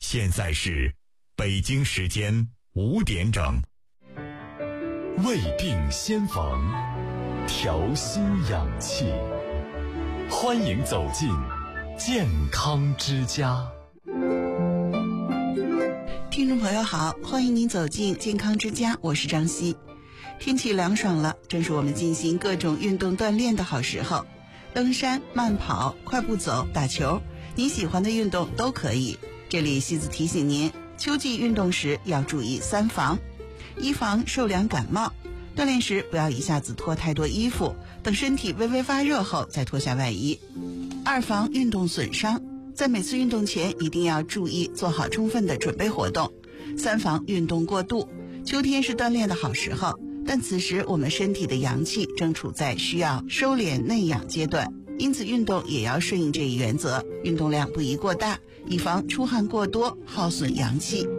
现在是北京时间5点整。 胃病先防，调心养气，欢迎走进健康之家。 听众朋友好，欢迎您走进健康之家，我是张希。天气凉爽了，正是我们进行各种运动锻炼的好时候。登山、慢跑、快步走、打球，你喜欢的运动都可以。这里西子提醒您，秋季运动时要注意3防：一防受凉感冒，锻炼时不要一下子脱太多衣服，等身体微微发热后再脱下外衣；二防运动损伤，在每次运动前一定要注意做好充分的准备活动；三防运动过度，秋天是锻炼的好时候，但此时我们身体的阳气正处在需要收敛内养阶段，因此运动也要顺应这一原则，运动量不宜过大，以防出汗过多耗损阳气。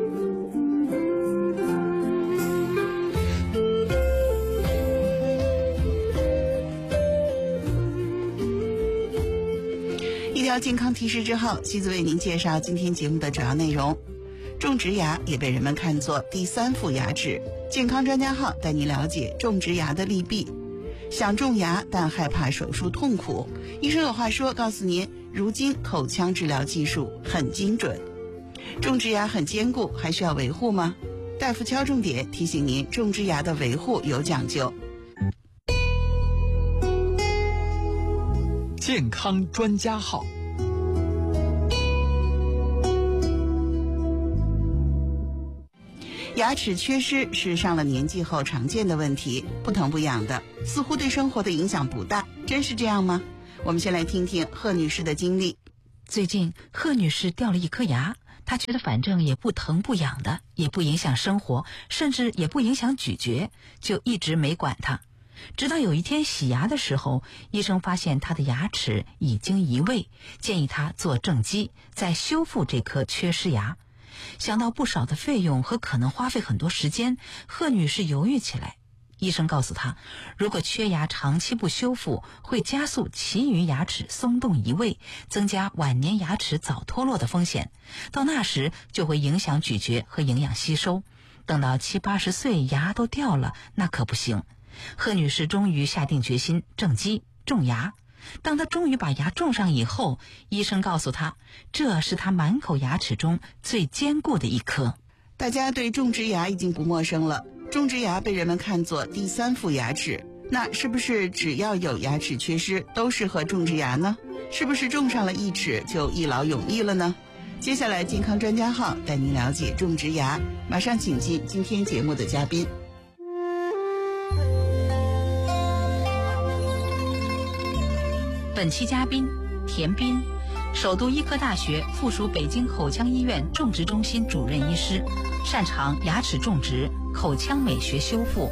一条健康提示之后，西子为您介绍今天节目的主要内容。种植牙也被人们看作第3副牙齿，健康专家号带您了解种植牙的利弊。想种牙但害怕手术痛苦，医生有话说告诉您，如今口腔治疗技术很精准。种植牙很坚固，还需要维护吗？大夫敲重点提醒您，种植牙的维护有讲究。 健康专家号。 牙齿缺失是上了年纪后常见的问题，不疼不痒的，似乎对生活的影响不大，真是这样吗？我们先来听听贺女士的经历。 最近贺女士掉了一颗牙，她觉得反正也不疼不痒的，也不影响生活，甚至也不影响咀嚼，就一直没管它。直到有一天洗牙的时候，医生发现她的牙齿已经移位，建议她做正畸，再修复这颗缺失牙。想到不少的费用和可能花费很多时间，贺女士犹豫起来。医生告诉她，如果缺牙长期不修复，会加速其余牙齿松动移位，增加晚年牙齿早脱落的风险，到那时就会影响咀嚼和营养吸收，等到70、80岁牙都掉了，那可不行。贺女士终于下定决心正畸种牙。当她终于把牙种上以后，医生告诉她，这是她满口牙齿中最坚固的一颗。 大家对种植牙已经不陌生了，种植牙被人们看作第3副牙齿，那是不是只要有牙齿缺失都适合种植牙呢？是不是种上了一齿就一劳永逸了呢？接下来健康专家号带您了解种植牙，马上请进今天节目的嘉宾。 本期嘉宾田斌，首都医科大学附属北京口腔医院种植中心主任医师，擅长牙齿种植、口腔美学修复。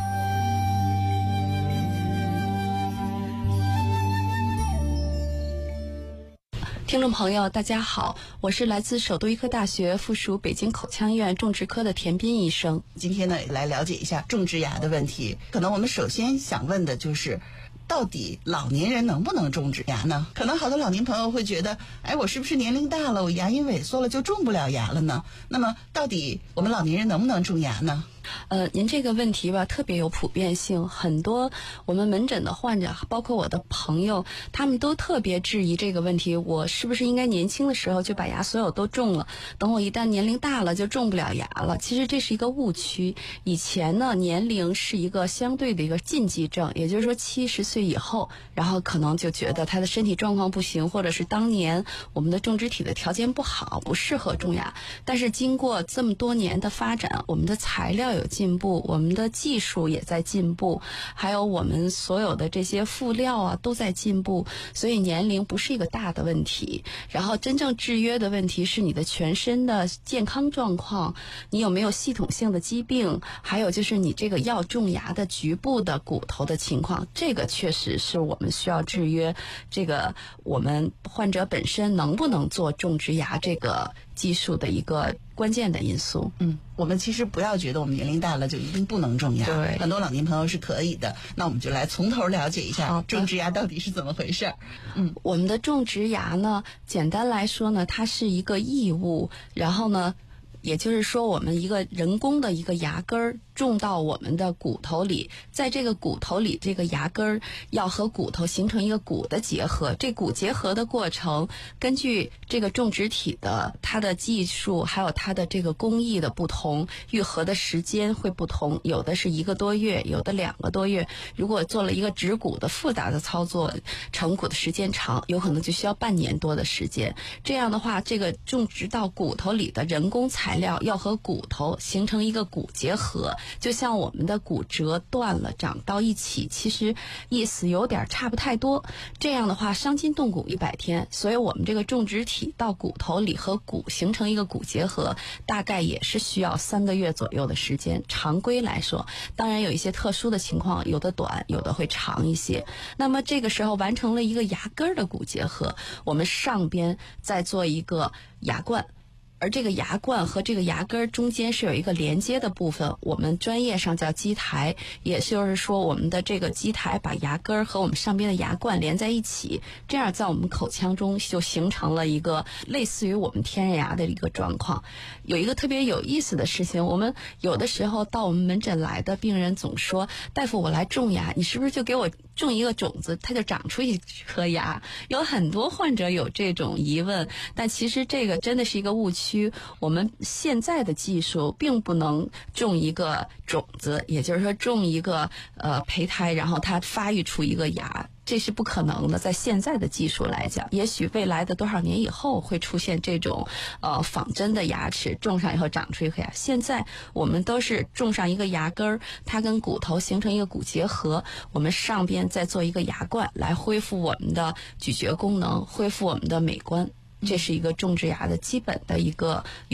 听众朋友大家好，我是来自首都医科大学附属北京口腔医院种植科的田斌医生。 今天呢，来了解一下种植牙的问题。可能我们首先想问的就是，到底老年人能不能种植牙呢？可能好多老年朋友会觉得，我是不是年龄大了，我牙龈萎缩了就种不了牙了呢？那么到底我们老年人能不能种牙呢？ 您这个问题吧，特别有普遍性，很多我们门诊的患者，包括我的朋友，他们都特别质疑这个问题，我是不是应该年轻的时候就把牙所有都种了，等我一旦年龄大了就种不了牙了。其实这是一个误区。以前呢，年龄是一个相对的一个禁忌症，也就是说70岁以后，然后可能就觉得他的身体状况不行，或者是当年我们的种植体的条件不好，不适合种牙。但是经过这么多年的发展，我们的材料有进步，我们的技术也在进步，还有我们所有的这些辅料啊都在进步，所以年龄不是一个大的问题。然后真正制约的问题是你的全身的健康状况，你有没有系统性的疾病，还有就是你这个要种牙的局部的骨头的情况，这个确实是我们需要制约这个我们患者本身能不能做种植牙这个技术的一个关键的因素。 我们其实不要觉得我们年龄大了就一定不能种牙， 对， 很多老年朋友是可以的。那我们就来从头了解一下种植牙到底是怎么回事。 我们的种植牙呢，简单来说呢，它是一个异物，然后呢，也就是说我们一个人工的一个牙根儿种到我们的骨头里，在这个骨头里，这个牙根儿要和骨头形成一个骨的结合。这骨结合的过程，根据这个种植体的它的技术，还有它的这个工艺的不同，愈合的时间会不同，有的是1个多月，有的2个多月。如果做了一个植骨的复杂的操作，成骨的时间长，有可能就需要半年多的时间。这样的话，这个种植到骨头里的人工材料要和骨头形成一个骨结合。就像我们的骨折断了长到一起，其实意思有点差不太多。这样的话伤筋动骨100天，所以我们这个种植体到骨头里和骨形成一个骨结合，大概也是需要3个月左右的时间，常规来说。当然有一些特殊的情况，有的短，有的会长一些。那么这个时候完成了一个牙根的骨结合，我们上边再做一个牙冠，而这个牙冠和这个牙根中间是有一个连接的部分，我们专业上叫基台，也就是说我们的这个基台把牙根和我们上边的牙冠连在一起，这样在我们口腔中就形成了一个类似于我们天然牙的一个状况。有一个特别有意思的事情，我们有的时候到我们门诊来的病人总说，大夫我来种牙，你是不是就给我种一个种子，它就长出一颗牙？有很多患者有这种疑问，但其实这个真的是一个误区。我们现在的技术并不能种一个种子，也就是说种一个胚胎，然后它发育出一个牙，这是不可能的。在现在的技术来讲，也许未来的多少年以后会出现这种仿真的牙齿，种上以后长出一颗牙。现在我们都是种上一个牙根儿，它跟骨头形成一个骨结合，我们上边再做一个牙冠，来恢复我们的咀嚼功能，恢复我们的美观。这是一个种植牙的基本的一个